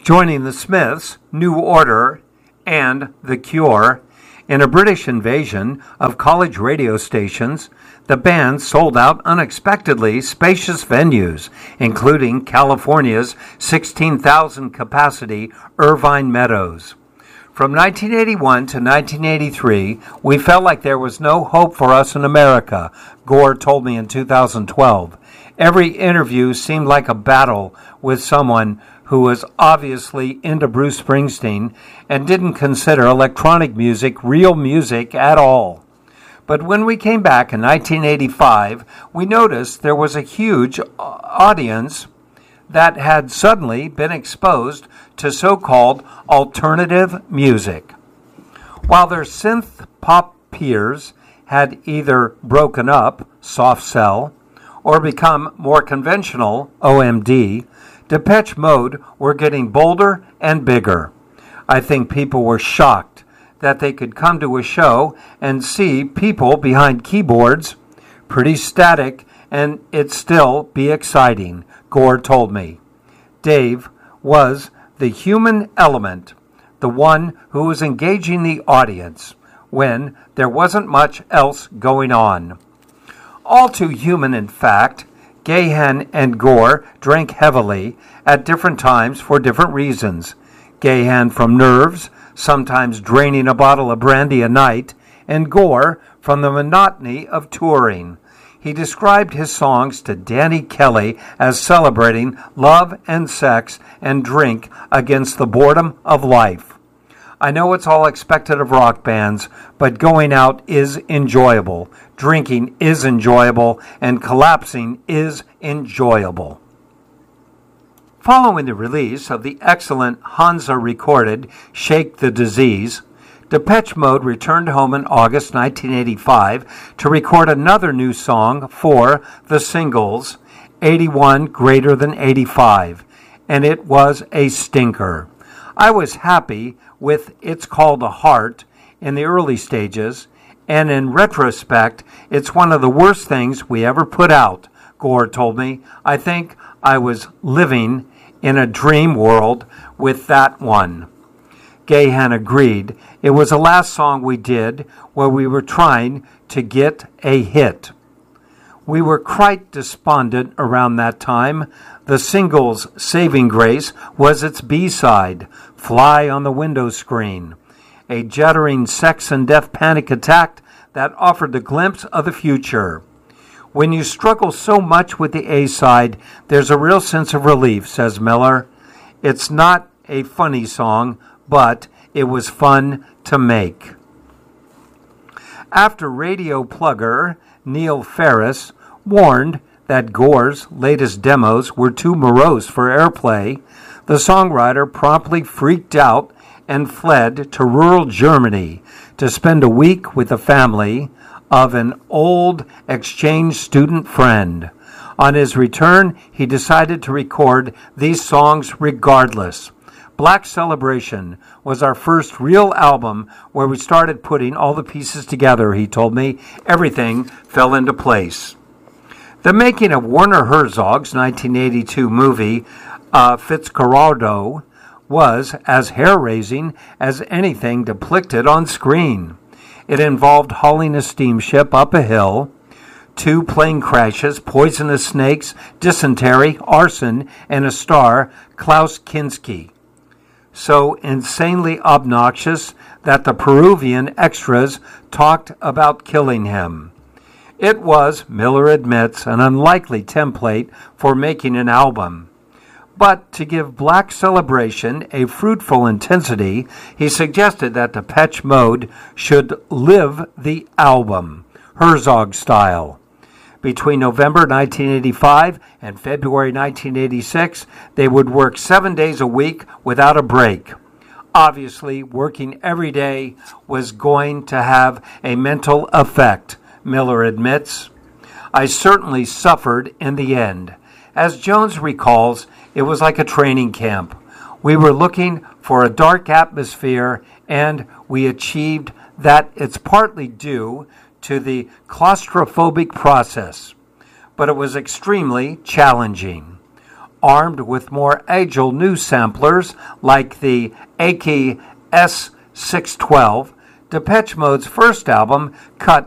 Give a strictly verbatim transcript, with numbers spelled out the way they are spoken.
joining the Smiths, New Order, and The Cure. In a British invasion of college radio stations, the band sold out unexpectedly spacious venues, including California's sixteen thousand capacity Irvine Meadows. From nineteen eighty-one to nineteen eighty-three, we felt like there was no hope for us in America, Gore told me in two thousand twelve. Every interview seemed like a battle with someone who was obviously into Bruce Springsteen and didn't consider electronic music real music at all. But when we came back in nineteen eighty-five, we noticed there was a huge audience that had suddenly been exposed to so-called alternative music. While their synth pop peers had either broken up, soft cell, or become more conventional, O M D, Depeche Mode were getting bolder and bigger. I think people were shocked that they could come to a show and see people behind keyboards, pretty static, and it still be exciting, Gore told me. Dave was the human element, the one who was engaging the audience when there wasn't much else going on. All too human, in fact. Gahan and Gore drank heavily at different times for different reasons. Gahan from nerves, sometimes draining a bottle of brandy a night, and Gore from the monotony of touring. He described his songs to Danny Kelly as celebrating love and sex and drink against the boredom of life. I know it's all expected of rock bands, but going out is enjoyable, drinking is enjoyable, and collapsing is enjoyable. Following the release of the excellent Hansa-recorded Shake the Disease, Depeche Mode returned home in August nineteen eighty-five to record another new song for the singles, eighty-one Greater Than eighty-five, and it was a stinker. I was happy with It's Called a Heart in the early stages, and in retrospect, it's one of the worst things we ever put out, Gore told me. I think I was living in a dream world with that one. Gahan agreed. It was the last song we did where we were trying to get a hit. We were quite despondent around that time. The single's saving grace was its B-side, Fly on the Window Screen, a juddering sex and death panic attack that offered the glimpse of the future. When you struggle so much with the A-side, there's a real sense of relief, says Miller. It's not a funny song, but it was fun to make. After radio plugger Neil Ferris warned that Gore's latest demos were too morose for airplay, the songwriter promptly freaked out and fled to rural Germany to spend a week with the family of an old exchange student friend. On his return, he decided to record these songs regardless. Black Celebration was our first real album where we started putting all the pieces together, he told me. Everything fell into place. The making of Werner Herzog's nineteen eighty-two movie, uh, Fitzcarraldo, was as hair-raising as anything depicted on screen. It involved hauling a steamship up a hill, two plane crashes, poisonous snakes, dysentery, arson, and a star, Klaus Kinski. So insanely obnoxious that the Peruvian extras talked about killing him. It was, Miller admits, an unlikely template for making an album. But to give Black Celebration a fruitful intensity, he suggested that Depeche Mode should live the album, Herzog style. Between November nineteen eighty-five and February nineteen eighty-six, they would work seven days a week without a break. Obviously, working every day was going to have a mental effect, Miller admits. I certainly suffered in the end. As Jones recalls, it was like a training camp. We were looking for a dark atmosphere, and we achieved that. It's partly due to the claustrophobic process, but it was extremely challenging. Armed with more agile new samplers like the A K E S six twelve, Depeche Mode's first album cut